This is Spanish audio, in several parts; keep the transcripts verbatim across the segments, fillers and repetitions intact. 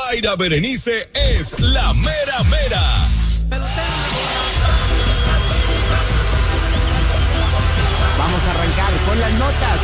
Mayra Berenice es la mera mera. Vamos a arrancar con las notas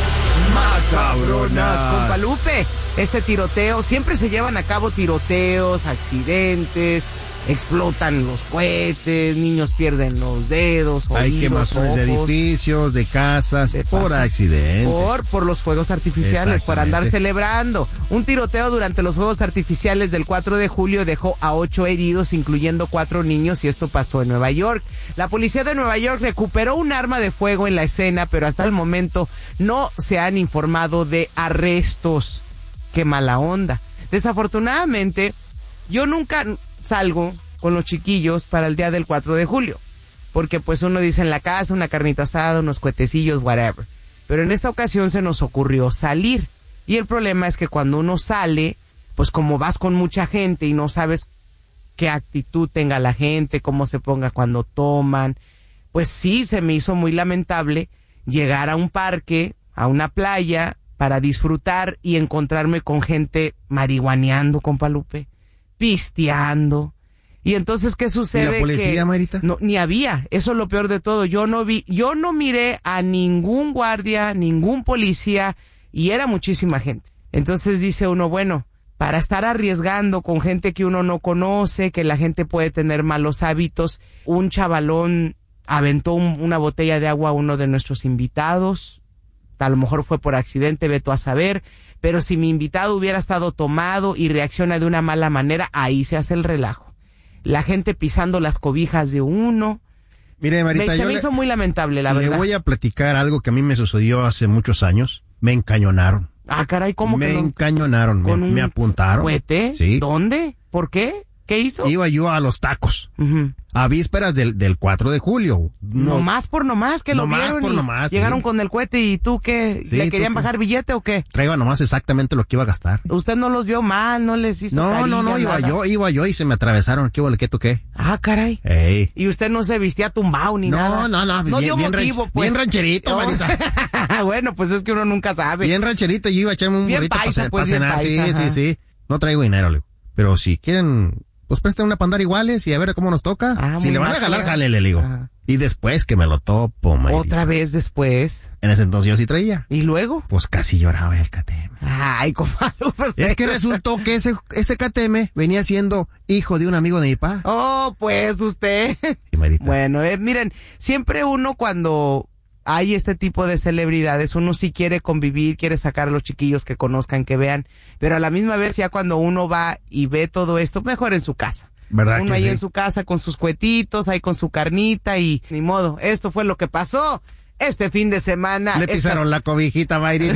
macabronas, compa Lupe. Este tiroteo, siempre se llevan a cabo tiroteos, accidentes, explotan los cohetes, niños pierden los dedos, oídos, hay quemazones de edificios, de casas, de por pasa, accidentes. Por, por los fuegos artificiales, por andar celebrando. Un tiroteo durante los fuegos artificiales del cuatro de julio dejó a ocho heridos, incluyendo cuatro niños, y esto pasó en Nueva York. La policía de Nueva York recuperó un arma de fuego en la escena, pero hasta el momento no se han informado de arrestos. Qué mala onda. Desafortunadamente, yo nunca salgo con los chiquillos para el día del cuatro de julio, porque pues uno dice en la casa, una carnita asada, unos cuetecillos, whatever. Pero en esta ocasión se nos ocurrió salir, y el problema es que cuando uno sale, pues como vas con mucha gente y no sabes qué actitud tenga la gente, cómo se ponga cuando toman, pues sí, se me hizo muy lamentable llegar a un parque, a una playa, para disfrutar y encontrarme con gente marihuaneando, compa Lupe, pisteando. Y entonces, ¿qué sucede? ¿Y la policía, que Marita? No, ni había. Eso es lo peor de todo. Yo no vi, yo no miré a ningún guardia, ningún policía, y era muchísima gente. Entonces dice uno, bueno, para estar arriesgando con gente que uno no conoce, que la gente puede tener malos hábitos, un chavalón aventó un, una botella de agua a uno de nuestros invitados. A lo mejor fue por accidente, ve tú a saber, pero si mi invitado hubiera estado tomado y reacciona de una mala manera, ahí se hace el relajo. La gente pisando las cobijas de uno. Mire, Marita, me, se yo me le, hizo muy lamentable, la le verdad. Le voy a platicar algo que a mí me sucedió hace muchos años. Me encañonaron. Ah, caray, ¿cómo me que no? encañonaron, me, me apuntaron. ¿Cohete? Sí. ¿Dónde? ¿Por qué? ¿Qué hizo? Iba yo a los tacos. Uh-huh. A vísperas del, del cuatro de julio. No, nomás por nomás, que lo nomás vieron por y nomás, llegaron sí. con el cohete, y tú qué, Sí, ¿le querían tú, bajar billete o qué? Traía nomás exactamente lo que iba a gastar. Usted no los vio mal, no les hizo No, carilla, no, no, iba nada. yo, iba yo y se me atravesaron. ¿Qué huele, qué tú qué? Ah, caray. Ey. Y usted no se vestía tumbao ni no, nada. No, no, no. Bien, dio bien motivo, ranch, pues. Bien rancherito, no. Marita. Bueno, pues es que uno nunca sabe. Bien rancherito, yo iba a echarme un bien burrito paisa, para pues, pa cenar. bien paisa, sí, ajá. sí, sí. No traigo dinero, le digo. Pero si quieren, pues presten una pandar iguales y a ver cómo nos toca. Ah, si le van a jalar, jálele, le digo. Ajá. Y después que me lo topo, Marita. Otra vez después. En ese entonces yo sí traía. ¿Y luego? Pues casi lloraba el K T M. Ay, compadre. Pues es que resultó que ese, ese K T M venía siendo hijo de un amigo de mi papá. Oh, pues usted. Sí, Marita. Bueno, eh, miren, siempre uno cuando hay este tipo de celebridades, uno sí quiere convivir, quiere sacar a los chiquillos que conozcan, que vean, pero a la misma vez ya cuando uno va y ve todo esto, mejor en su casa. ¿Verdad uno que ahí sí? En su casa con sus cuetitos, ahí con su carnita, y ni modo, esto fue lo que pasó este fin de semana. Le pisaron Estas... la cobijita, Mayrin.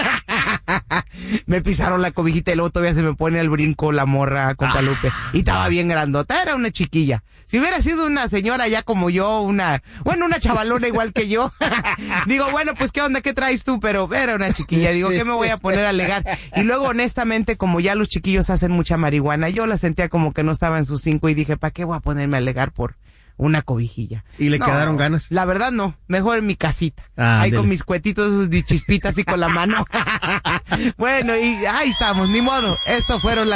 Me pisaron la cobijita y luego todavía se me pone al brinco la morra, compa Lupe. Y estaba bien grandota, era una chiquilla. Si hubiera sido una señora ya como yo, una, bueno, una chavalona igual que yo, digo, bueno, pues qué onda, qué traes tú, pero era una chiquilla, digo, ¿qué me voy a poner a alegar? Y luego, honestamente, como ya los chiquillos hacen mucha marihuana, yo la sentía como que no estaba en sus cinco y dije, ¿para qué voy a ponerme a alegar por una cobijilla? ¿Y le no, quedaron ganas? La verdad no, mejor en mi casita. Ah, ahí dele. con mis cuetitos, sus chispitas y con la mano. Bueno, y ahí estamos, ni modo. Esto fueron las